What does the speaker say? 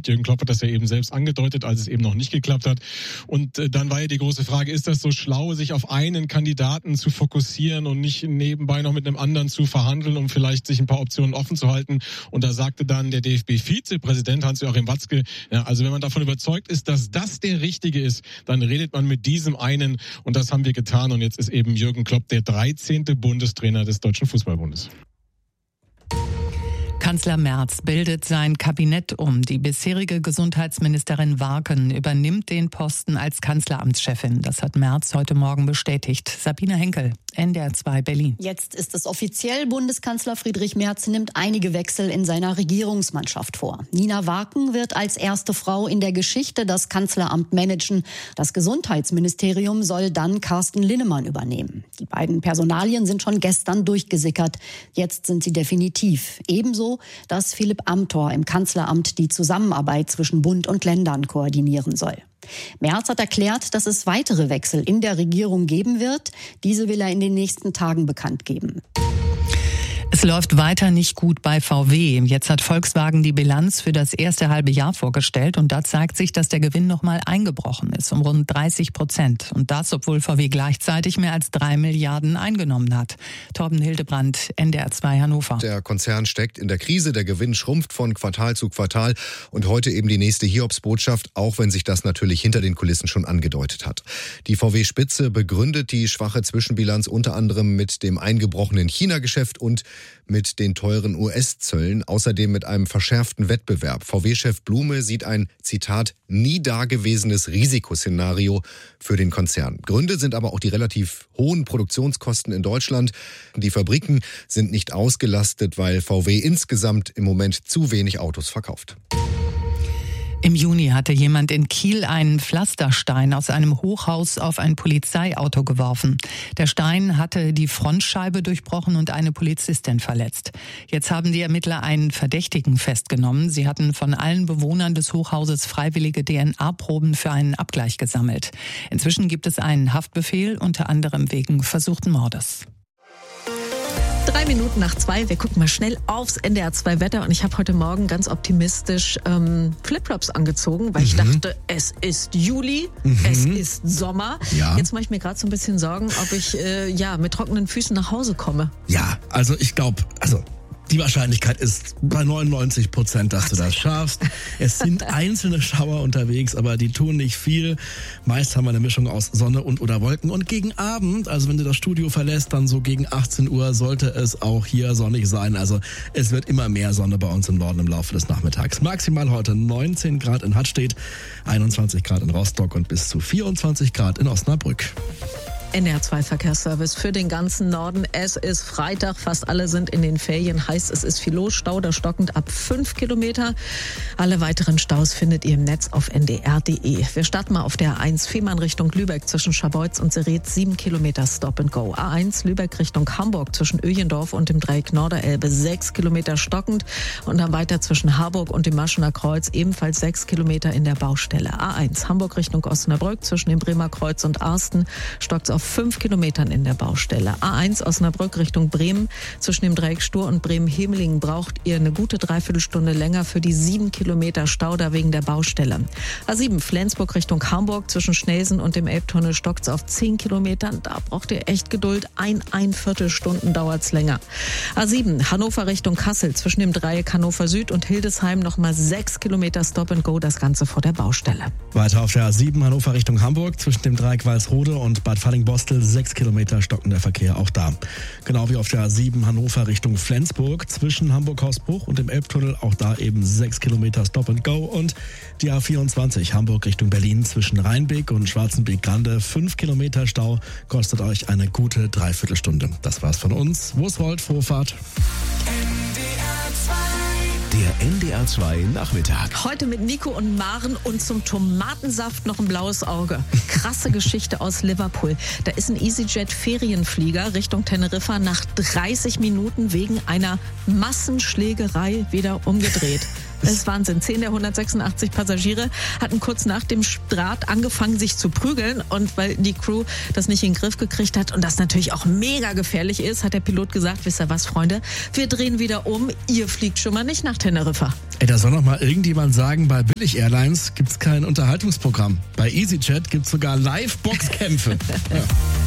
Jürgen Klopp hat das ja eben selbst angedeutet, als es eben noch nicht geklappt hat. Und dann war ja die große Frage, ist das so schlau, sich auf einen Kandidaten zu fokussieren und nicht nebenbei noch mit einem anderen zu verhandeln, um vielleicht sich ein paar Optionen offen zu halten? Und da sagte dann der DFB-Vizepräsident Hans-Joachim Watzke, ja, also wenn man davon überzeugt ist, dass das der Richtige ist, dann redet man mit diesem einen. Und das haben wir getan. Und jetzt ist eben Jürgen Klopp der 13. Bundestrainer des Deutschen Fußballbundes. Kanzler Merz bildet sein Kabinett um. Die bisherige Gesundheitsministerin Warken übernimmt den Posten als Kanzleramtschefin. Das hat Merz heute Morgen bestätigt. Sabine Henkel, NDR 2 Berlin. Jetzt ist es offiziell. Bundeskanzler Friedrich Merz nimmt einige Wechsel in seiner Regierungsmannschaft vor. Nina Warken wird als erste Frau in der Geschichte das Kanzleramt managen. Das Gesundheitsministerium soll dann Carsten Linnemann übernehmen. Die beiden Personalien sind schon gestern durchgesickert. Jetzt sind sie definitiv. Ebenso, dass Philipp Amthor im Kanzleramt die Zusammenarbeit zwischen Bund und Ländern koordinieren soll. Merz hat erklärt, dass es weitere Wechsel in der Regierung geben wird. Diese will er in den nächsten Tagen bekannt geben. Es läuft weiter nicht gut bei VW. Jetzt hat Volkswagen die Bilanz für das erste halbe Jahr vorgestellt und da zeigt sich, dass der Gewinn nochmal eingebrochen ist, um rund 30%. Und das, obwohl VW gleichzeitig mehr als 3 Milliarden eingenommen hat. Torben Hildebrandt, NDR 2 Hannover. Der Konzern steckt in der Krise, der Gewinn schrumpft von Quartal zu Quartal und heute eben die nächste Hiobsbotschaft, auch wenn sich das natürlich hinter den Kulissen schon angedeutet hat. Die VW-Spitze begründet die schwache Zwischenbilanz unter anderem mit dem eingebrochenen China-Geschäft und mit den teuren US-Zöllen, außerdem mit einem verschärften Wettbewerb. VW-Chef Blume sieht ein, Zitat, nie dagewesenes Risikoszenario für den Konzern. Gründe sind aber auch die relativ hohen Produktionskosten in Deutschland. Die Fabriken sind nicht ausgelastet, weil VW insgesamt im Moment zu wenig Autos verkauft. Im Juni hatte jemand in Kiel einen Pflasterstein aus einem Hochhaus auf ein Polizeiauto geworfen. Der Stein hatte die Frontscheibe durchbrochen und eine Polizistin verletzt. Jetzt haben die Ermittler einen Verdächtigen festgenommen. Sie hatten von allen Bewohnern des Hochhauses freiwillige DNA-Proben für einen Abgleich gesammelt. Inzwischen gibt es einen Haftbefehl, unter anderem wegen versuchten Mordes. 3 Minuten nach 2, wir gucken mal schnell aufs NDR 2 Wetter und ich habe heute Morgen ganz optimistisch Flipflops angezogen, weil ich dachte, es ist Juli, es ist Sommer. Ja. Jetzt mache ich mir gerade so ein bisschen Sorgen, ob ich mit trockenen Füßen nach Hause komme. Ja, also ich glaube, die Wahrscheinlichkeit ist bei 99%, dass du das schaffst. Es sind einzelne Schauer unterwegs, aber die tun nicht viel. Meist haben wir eine Mischung aus Sonne und oder Wolken. Und gegen Abend, also wenn du das Studio verlässt, dann so gegen 18 Uhr sollte es auch hier sonnig sein. Also es wird immer mehr Sonne bei uns im Norden im Laufe des Nachmittags. Maximal heute 19 Grad in Hattstedt, 21 Grad in Rostock und bis zu 24 Grad in Osnabrück. NDR 2 Verkehrsservice für den ganzen Norden. Es ist Freitag, fast alle sind in den Ferien. Heißt, es ist viel los. Stau da stockend ab 5 Kilometer. Alle weiteren Staus findet ihr im Netz auf ndr.de. Wir starten mal auf der A1 Fehmarn Richtung Lübeck zwischen Scharbeutz und Sereet. 7 Kilometer Stop and Go. A1 Lübeck Richtung Hamburg zwischen Öjendorf und dem Dreieck Norderelbe. 6 Kilometer stockend. Und dann weiter zwischen Harburg und dem Maschener Kreuz. Ebenfalls 6 Kilometer in der Baustelle. A1 Hamburg Richtung Osnabrück zwischen dem Bremer Kreuz und Arsten. Stockt es auf 5 Kilometern in der Baustelle. A1 Osnabrück Richtung Bremen. Zwischen dem Dreieck Stur und Bremen-Hemelingen braucht ihr eine gute Dreiviertelstunde länger für die 7 Kilometer Stau da wegen der Baustelle. A7 Flensburg Richtung Hamburg. Zwischen Schnelsen und dem Elbtunnel stockt es auf 10 Kilometern. Da braucht ihr echt Geduld. Ein Viertelstunden dauert es länger. A7 Hannover Richtung Kassel. Zwischen dem Dreieck Hannover Süd und Hildesheim nochmal 6 Kilometer Stop and Go. Das Ganze vor der Baustelle. Weiter auf der A7 Hannover Richtung Hamburg. Zwischen dem Dreieck Walsrode und Bad Fallingbostel 6 Kilometer stockender Verkehr auch da. Genau wie auf der A7 Hannover Richtung Flensburg zwischen Hamburg-Hausbruch und dem Elbtunnel auch da eben 6 Kilometer Stop and Go und die A24 Hamburg Richtung Berlin zwischen Rheinbeek und Schwarzenbeek-Grande 5 Kilometer Stau kostet euch eine gute Dreiviertelstunde. Das war's von uns. Wo es rollt, frohe Fahrt. Der NDR 2 Nachmittag. Heute mit Nico und Maren und zum Tomatensaft noch ein blaues Auge. Krasse Geschichte aus Liverpool. Da ist ein EasyJet-Ferienflieger Richtung Teneriffa nach 30 Minuten wegen einer Massenschlägerei wieder umgedreht. Das ist Wahnsinn. 10 der 186 Passagiere hatten kurz nach dem Start angefangen, sich zu prügeln. Und weil die Crew das nicht in den Griff gekriegt hat und das natürlich auch mega gefährlich ist, hat der Pilot gesagt, wisst ihr was, Freunde, wir drehen wieder um. Ihr fliegt schon mal nicht nach Teneriffa. Ey, da soll noch mal irgendjemand sagen, bei Billig-Airlines gibt's kein Unterhaltungsprogramm. Bei EasyJet gibt's sogar Live-Boxkämpfe. Ja.